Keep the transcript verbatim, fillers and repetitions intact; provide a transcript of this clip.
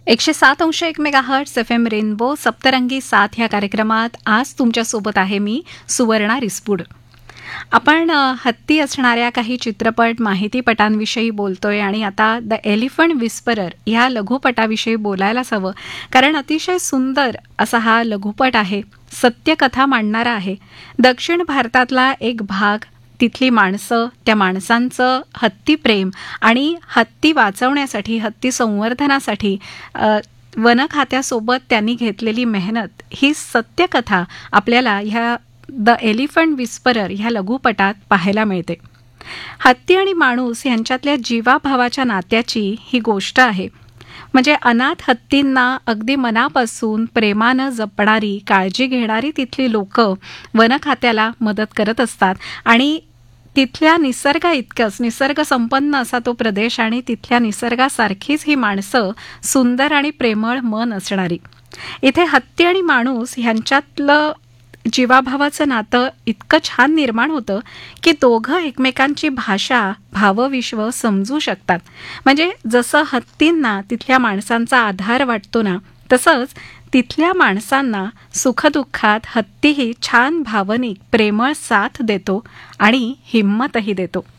एकशे सात अंश एक मेगाहर्ट्स एफ एम रेनबो सप्तरंगी साथ या कार्यक्रमात आज तुमच्यासोबत आहे मी सुवर्णा रिसपूड. आपण अ, हत्ती असणाऱ्या काही चित्रपट माहितीपटांविषयी बोलतोय आणि आता द एलिफंट विस्परर ह्या लघुपटाविषयी बोलायलाच हवं, कारण अतिशय सुंदर असा हा लघुपट आहे. सत्यकथा मांडणारा आहे. दक्षिण भारतातला एक भाग, तिथली माणसं, त्या माणसांचं हत्ती प्रेम आणि हत्ती वाचवण्यासाठी, हत्ती संवर्धनासाठी अ, वन खात्यासोबत त्यांनी घेतलेली मेहनत, ही सत्यकथा आपल्याला ह्या द एलिफंट विस्परर ह्या लघुपटात पाहायला मिळते. हत्ती आणि माणूस यांच्यातल्या जीवाभावाच्या नात्याची ही गोष्ट आहे. म्हणजे अनाथ हत्तींना अगदी मनापासून प्रेमानं जपणारी, काळजी घेणारी तिथली लोकं वन खात्याला मदत करत असतात आणि तिथल्या निसर्गा इतकंच निसर्ग संपन्न असा तो प्रदेश आणि तिथल्या निसर्गासारखीच ही माणसं सुंदर आणि प्रेमळ मन असणारी. इथे हत्ती आणि माणूस ह्यांच्यातलं जीवाभावाचं नातं इतकं छान निर्माण होतं की दोघं एकमेकांची भाषा, भावविश्व समजू शकतात. म्हणजे जसं हत्तींना तिथल्या माणसांचा आधार वाटतो ना, तसंच तिथल्या माणसांना सुखदुःखात हत्तीही छान भावनिक प्रेमळ साथ देतो आणि हिंमतही देतो.